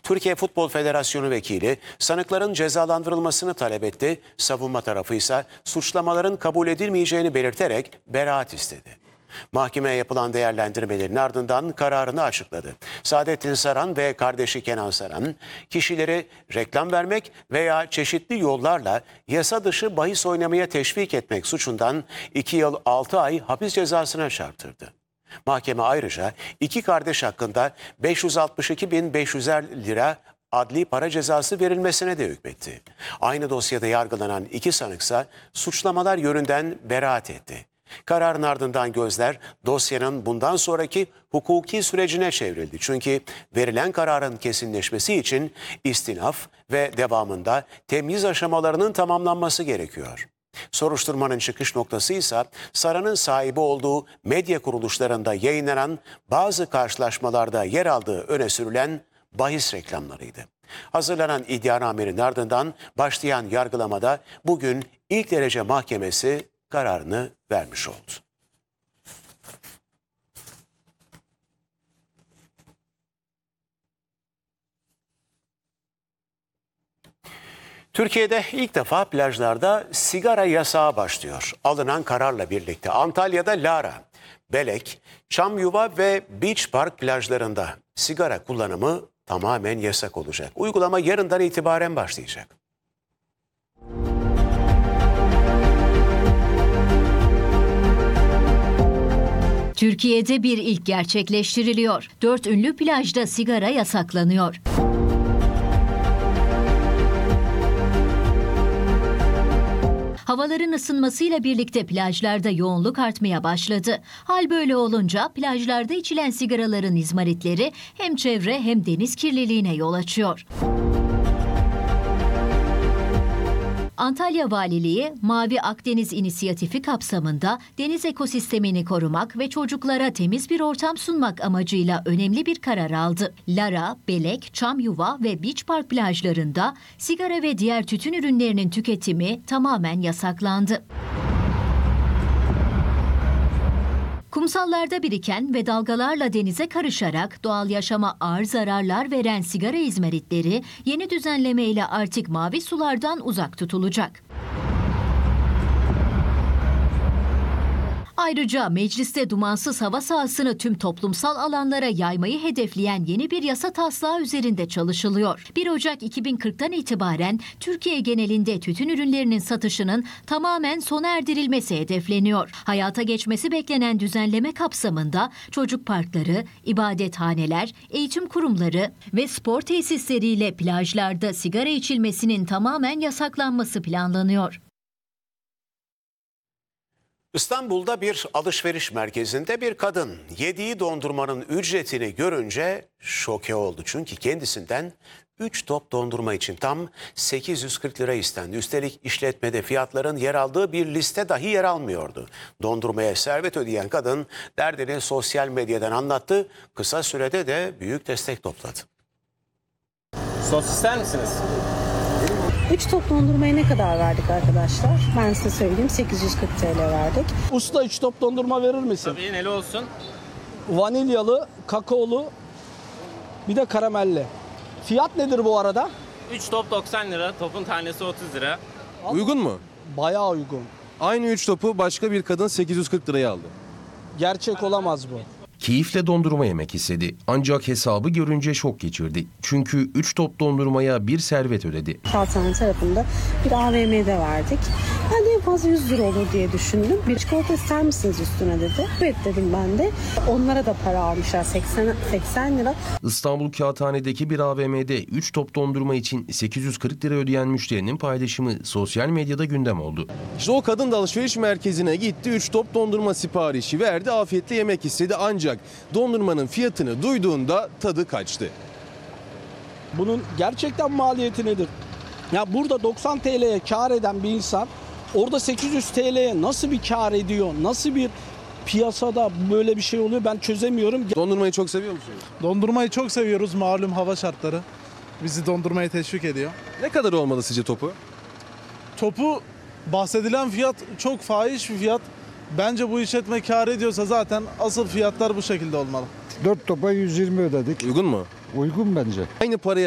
Türkiye Futbol Federasyonu vekili sanıkların cezalandırılmasını talep etti. Savunma tarafı ise suçlamaların kabul edilmeyeceğini belirterek beraat istedi. Mahkemeye yapılan değerlendirmelerin ardından kararını açıkladı. Saadettin Saran ve kardeşi Kenan Saran, kişileri reklam vermek veya çeşitli yollarla yasa dışı bahis oynamaya teşvik etmek suçundan 2 yıl 6 ay hapis cezasına çarptırdı. Mahkeme ayrıca iki kardeş hakkında 562.500 lira adli para cezası verilmesine de hükmetti. Aynı dosyada yargılanan iki sanıksa suçlamalar yönünden beraat etti. Kararın ardından gözler dosyanın bundan sonraki hukuki sürecine çevrildi. Çünkü verilen kararın kesinleşmesi için istinaf ve devamında temyiz aşamalarının tamamlanması gerekiyor. Soruşturmanın çıkış noktası ise Saran'ın sahibi olduğu medya kuruluşlarında yayınlanan bazı karşılaşmalarda yer aldığı öne sürülen bahis reklamlarıydı. Hazırlanan iddianamenin ardından başlayan yargılamada bugün ilk derece mahkemesi kararını vermiş oldu. Türkiye'de ilk defa plajlarda sigara yasağı başlıyor. Alınan kararla birlikte Antalya'da Lara, Belek, Çamyuva ve Beach Park plajlarında sigara kullanımı tamamen yasak olacak. Uygulama yarından itibaren başlayacak. Türkiye'de bir ilk gerçekleştiriliyor. 4 ünlü plajda sigara yasaklanıyor. Havaların ısınmasıyla birlikte plajlarda yoğunluk artmaya başladı. Hal böyle olunca plajlarda içilen sigaraların izmaritleri hem çevre hem deniz kirliliğine yol açıyor. Antalya Valiliği, Mavi Akdeniz İnisiyatifi kapsamında deniz ekosistemini korumak ve çocuklara temiz bir ortam sunmak amacıyla önemli bir karar aldı. Lara, Belek, Çamyuva ve Beach Park plajlarında sigara ve diğer tütün ürünlerinin tüketimi tamamen yasaklandı. Kumsallarda biriken ve dalgalarla denize karışarak doğal yaşama ağır zararlar veren sigara izmaritleri yeni düzenleme ile artık mavi sulardan uzak tutulacak. Ayrıca mecliste dumansız hava sahasını tüm toplumsal alanlara yaymayı hedefleyen yeni bir yasa taslağı üzerinde çalışılıyor. 1 Ocak 2040'tan itibaren Türkiye genelinde tütün ürünlerinin satışının tamamen sona erdirilmesi hedefleniyor. Hayata geçmesi beklenen düzenleme kapsamında çocuk parkları, ibadethaneler, eğitim kurumları ve spor tesisleriyle plajlarda sigara içilmesinin tamamen yasaklanması planlanıyor. İstanbul'da bir alışveriş merkezinde bir kadın yediği dondurmanın ücretini görünce şoke oldu. Çünkü kendisinden 3 top dondurma için tam 840 lira istendi. Üstelik işletmede fiyatların yer aldığı bir liste dahi yer almıyordu. Dondurmaya servet ödeyen kadın derdini sosyal medyadan anlattı. Kısa sürede de büyük destek topladı. Sos ister misiniz? 3 top dondurmaya ne kadar verdik arkadaşlar? Ben size söyleyeyim, 840 TL verdik. Usta 3 top dondurma verir misin? Tabii, neli olsun? Vanilyalı, kakaolu, bir de karamelli. Fiyat nedir bu arada? 3 top 90 lira, topun tanesi 30 lira. Uygun mu? Bayağı uygun. Aynı 3 topu başka bir kadın 840 liraya aldı. Gerçek olamaz bu. Keyifle dondurma yemek istedi. Ancak hesabı görünce şok geçirdi. Çünkü 3 top dondurmaya bir servet ödedi. Kağıthane tarafında bir AVM'de verdik. Ben de en fazla 100 lira olur diye düşündüm. Bir çikolata ister misiniz üstüne dedi. Evet dedim ben de. Onlara da para almışlar, 80 lira. İstanbul Kağıthane'deki bir AVM'de 3 top dondurma için 840 lira ödeyen müşterinin paylaşımı sosyal medyada gündem oldu. İşte o kadın da alışveriş merkezine gitti, 3 top dondurma siparişi verdi, afiyetle yemek istedi. Ancak dondurmanın fiyatını duyduğunda tadı kaçtı. Bunun gerçekten maliyeti nedir? Ya burada 90 TL'ye kar eden bir insan orada 800 TL'ye nasıl bir kar ediyor? Nasıl bir piyasada böyle bir şey oluyor, ben çözemiyorum. Dondurmayı çok seviyor musunuz? Dondurmayı çok seviyoruz. Malum hava şartları bizi dondurmaya teşvik ediyor. Ne kadar olmalı sizce topu? Topu bahsedilen fiyat çok fahiş bir fiyat. Bence bu işletme kar ediyorsa zaten asıl fiyatlar bu şekilde olmalı. 4 topa 120 ödedik. Uygun mu? Uygun bence. Aynı paraya